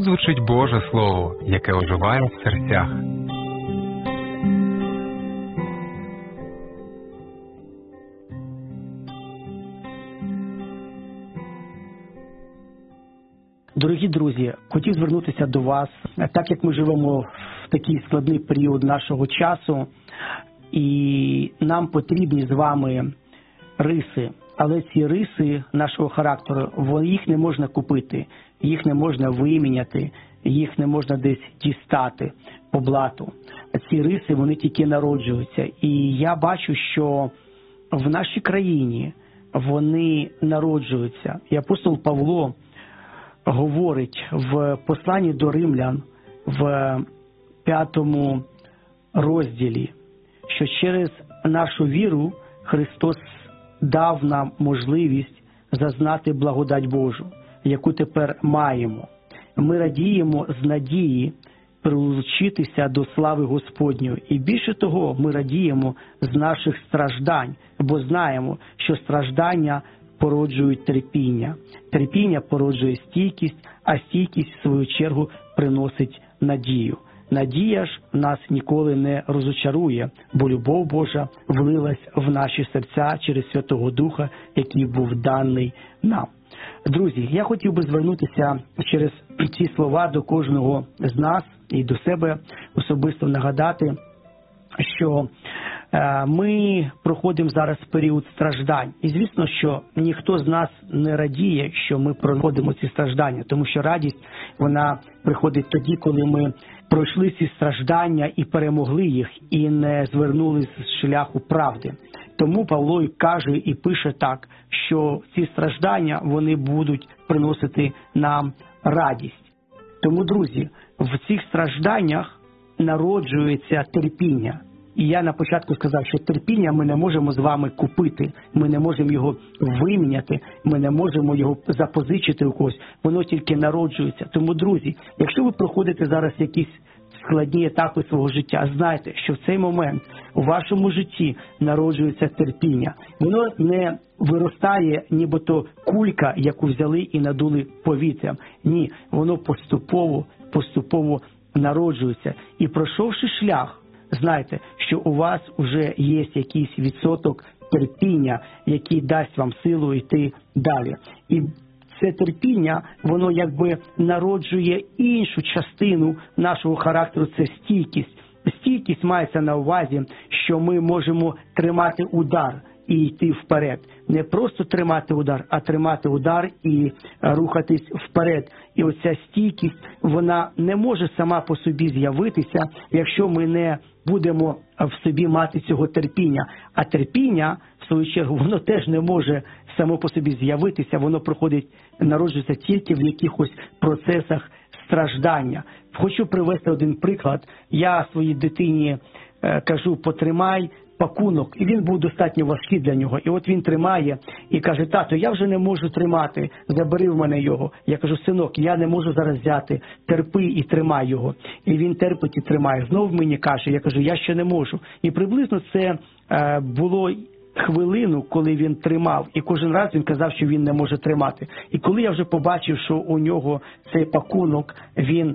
Тут звучить Боже Слово, яке оживає в серцях. Дорогі друзі, хотів звернутися до вас, так як ми живемо в такий складний період нашого часу, і нам потрібні з вами риси. Але ці риси нашого характеру, їх не можна купити, їх не можна виміняти, їх не можна десь дістати по блату. Ці риси, вони тільки народжуються. І я бачу, що в нашій країні вони народжуються. І апостол Павло говорить в посланні до римлян в 5 розділі, що через нашу віру Христос дав нам можливість зазнати благодать Божу, яку тепер маємо. Ми радіємо з надії прилучитися до слави Господньої. І більше того, ми радіємо з наших страждань, бо знаємо, що страждання породжують терпіння. Терпіння породжує стійкість, а стійкість, в свою чергу, приносить надію. Надія ж нас ніколи не розочарує, бо любов Божа влилась в наші серця через Святого Духа, який був даний нам. Друзі, я хотів би звернутися через ці слова до кожного з нас і до себе особисто нагадати, що ми проходимо зараз період страждань. І звісно, що ніхто з нас не радіє, що ми проходимо ці страждання, тому що радість, вона приходить тоді, коли ми пройшли ці страждання і перемогли їх, і не звернули з шляху правди. Тому Павло і каже, і пише так, що ці страждання, вони будуть приносити нам радість. Тому, друзі, в цих стражданнях народжується терпіння. І я на початку сказав, що терпіння ми не можемо з вами купити, ми не можемо його виміняти, ми не можемо його запозичити у когось, воно тільки народжується. Тому, друзі, якщо ви проходите зараз якісь складні етапи свого життя, знайте, що в цей момент у вашому житті народжується терпіння. Воно не виростає, нібито кулька, яку взяли і надули повітрям. Ні, воно поступово народжується. І пройшовши шлях, знайте, що у вас вже є якийсь відсоток терпіння, який дасть вам силу йти далі. І це терпіння, воно якби народжує іншу частину нашого характеру – це стійкість. Стійкість мається на увазі, що ми можемо тримати удар і йти вперед. Не просто тримати удар, а тримати удар і рухатись вперед. І оця стійкість, вона не може сама по собі з'явитися, якщо ми не будемо в собі мати цього терпіння. А терпіння, в свою чергу, воно теж не може само по собі з'явитися, воно народжується тільки в якихось процесах страждання. Хочу привести один приклад. Я своїй дитині кажу: потримай пакунок, і він був достатньо важкий для нього. І от він тримає і каже: тато, я вже не можу тримати, забери в мене його. Я кажу: синок, я не можу зараз взяти, терпи і тримай його. І він терпить і тримає. Знов мені каже, я кажу: я ще не можу. І приблизно це було хвилину, коли він тримав, і кожен раз він казав, що він не може тримати. І коли я вже побачив, що у нього цей пакунок, він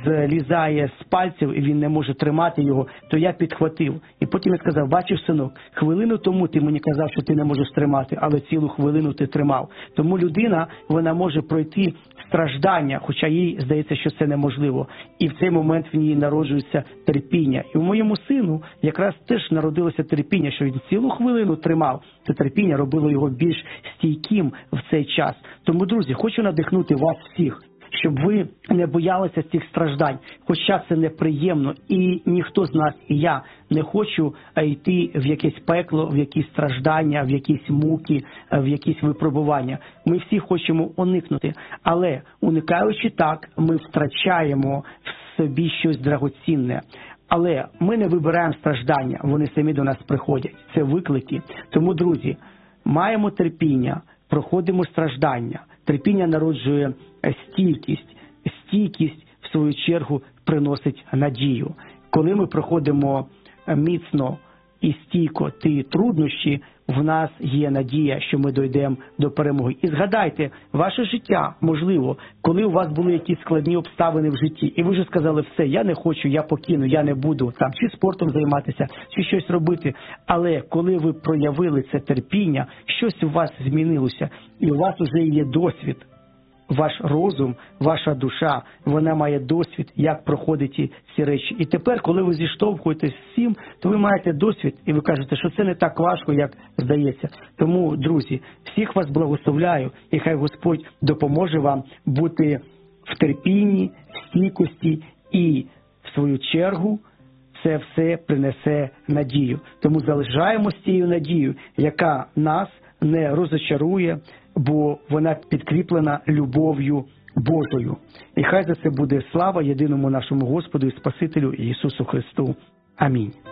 злізає з пальців, і він не може тримати його, то я підхватив. І потім я сказав: бачиш, синок, хвилину тому ти мені казав, що ти не можеш тримати, але цілу хвилину ти тримав. Тому людина, вона може пройти страждання, хоча їй здається, що це неможливо. І в цей момент в ній народжується терпіння. І у моєму сину якраз теж народилося терпіння, що він цілу хвилину тримав. Це терпіння робило його більш стійким в цей час. Тому, друзі, хочу надихнути вас всіх, щоб ви не боялися цих страждань, хоча це неприємно, і ніхто з нас, і я, не хочу йти в якесь пекло, в якісь страждання, в якісь муки, в якісь випробування. Ми всі хочемо уникнути, але уникаючи так, ми втрачаємо в собі щось драгоцінне. Але ми не вибираємо страждання, вони самі до нас приходять. Це виклики. Тому, друзі, маємо терпіння, проходимо страждання. Терпіння народжує стійкість. Стійкість, в свою чергу, приносить надію. Коли ми проходимо міцно і стійко ті труднощі, в нас є надія, що ми дійдемо до перемоги. І згадайте, ваше життя, можливо, коли у вас були якісь складні обставини в житті, і ви вже сказали, все, я не хочу, я покину, я не буду там чи спортом займатися, чи щось робити. Але коли ви проявили це терпіння, щось у вас змінилося, і у вас вже є досвід. Ваш розум, ваша душа, вона має досвід, як проходити ці речі. І тепер, коли ви зіштовхуєтесь з цим, то ви маєте досвід, і ви кажете, що це не так важко, як здається. Тому, друзі, всіх вас благословляю, і хай Господь допоможе вам бути в терпінні, в стійкості, і, в свою чергу, це все принесе надію. Тому залишаємо з цією надією, яка нас не розочарує, бо вона підкріплена любов'ю Божою. І хай за це буде слава єдиному нашому Господу і Спасителю Ісусу Христу. Амінь.